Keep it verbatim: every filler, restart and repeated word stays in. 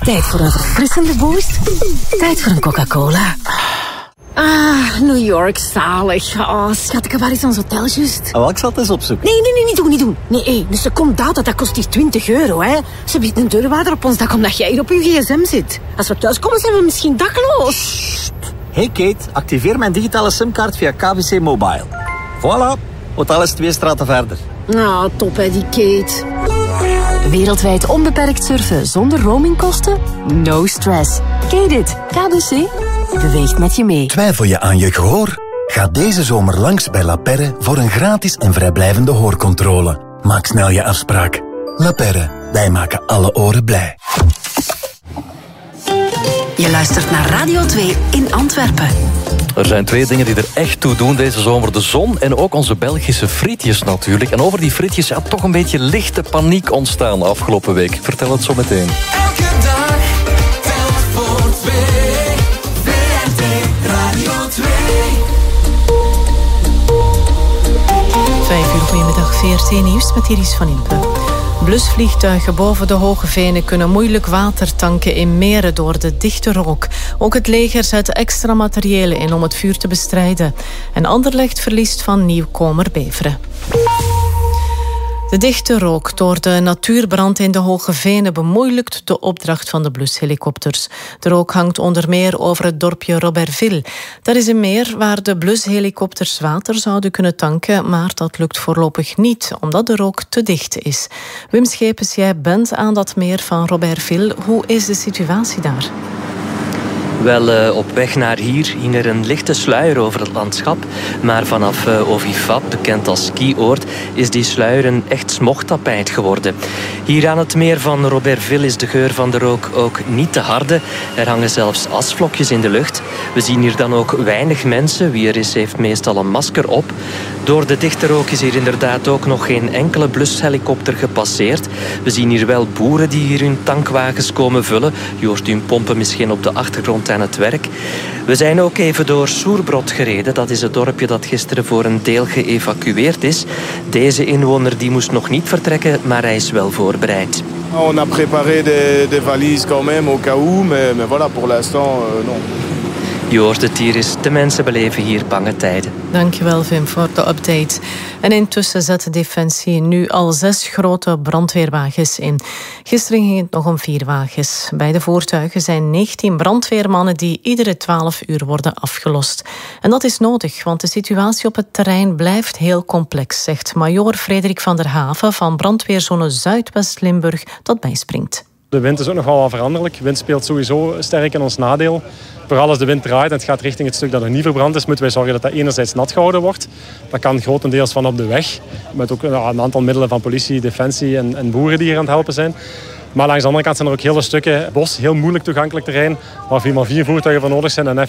Tijd voor een verfrissende boost. Tijd voor een Coca-Cola. Ah, New York, zalig. Oh, schat, waar is ons hotel juist? Oh, ik zal het eens opzoeken. Nee, nee, nee, niet doen, niet doen. Nee, hey, een seconde data, dat kost hier twintig euro, hè. Ze biedt een deurwaarder op ons dak omdat jij hier op je gsm zit. Als we thuiskomen, zijn we misschien dakloos. Hey Kate, activeer mijn digitale simkaart via K B C Mobile. Voilà, hotel is twee straten verder. Nou, oh, top hè, die Kate. Wereldwijd onbeperkt surfen zonder roamingkosten? No stress. Kate it. K B C beweegt met je mee. Twijfel je aan je gehoor? Ga deze zomer langs bij La Perre voor een gratis en vrijblijvende hoorcontrole. Maak snel je afspraak. La Perre, wij maken alle oren blij. Je luistert naar Radio twee in Antwerpen. Er zijn twee dingen die er echt toe doen deze zomer. De zon en ook onze Belgische frietjes natuurlijk. En over die frietjes had toch een beetje lichte paniek ontstaan afgelopen week. Ik vertel het zo meteen. Elke dag telt voor twee. V R T Radio twee. Vijf uur, goedemiddag, V R T Nieuws met Iris van Impe. Blusvliegtuigen boven de Hoge Venen kunnen moeilijk water tanken in meren door de dichte rook. Ook het leger zet extra materiële in om het vuur te bestrijden. En Anderlecht verliest van nieuwkomer Beveren. De dichte rook door de natuurbrand in de Hoge Venen bemoeilijkt de opdracht van de blushelikopters. De rook hangt onder meer over het dorpje Robertville. Dat is een meer waar de blushelikopters water zouden kunnen tanken, maar dat lukt voorlopig niet, omdat de rook te dicht is. Wim Schepens, jij bent aan dat meer van Robertville. Hoe is de situatie daar? Wel, uh, op weg naar hier hing er een lichte sluier over het landschap. Maar vanaf uh, Ovifab, bekend als skioord, is die sluier een echt smogtapijt geworden. Hier aan het meer van Robertville is de geur van de rook ook niet te harde. Er hangen zelfs asvlokjes in de lucht. We zien hier dan ook weinig mensen. Wie er is, heeft meestal een masker op. Door de dichte rook is hier inderdaad ook nog geen enkele blushelikopter gepasseerd. We zien hier wel boeren die hier hun tankwagens komen vullen. Je hoort hun pompen misschien op de achtergrond aan het werk. We zijn ook even door Soerbrod gereden. Dat is het dorpje dat gisteren voor een deel geëvacueerd is. Deze inwoner die moest nog niet vertrekken, maar hij is wel voorbereid. On a préparé des, des valises quand même au cas où, mais, mais voilà, pour l'instant, euh, non. Je hoort het hier eens, de mensen beleven hier bange tijden. Dankjewel, Vim, voor de update. En intussen zet Defensie nu al zes grote brandweerwagens in. Gisteren ging het nog om vier wagens. Bij de voertuigen zijn negentien brandweermannen die iedere twaalf uur worden afgelost. En dat is nodig, want de situatie op het terrein blijft heel complex, zegt majoor Frederik van der Haven van brandweerzone Zuidwest-Limburg dat bijspringt. De wind is ook nog wel wat veranderlijk. De wind speelt sowieso sterk in ons nadeel. Vooral als de wind draait en het gaat richting het stuk dat nog niet verbrand is, moeten wij zorgen dat dat enerzijds nat gehouden wordt. Dat kan grotendeels van op de weg. Met ook een aantal middelen van politie, defensie en, en boeren die hier aan het helpen zijn. Maar langs de andere kant zijn er ook hele stukken bos, heel moeilijk toegankelijk terrein, waar vier maar vier voertuigen voor nodig zijn en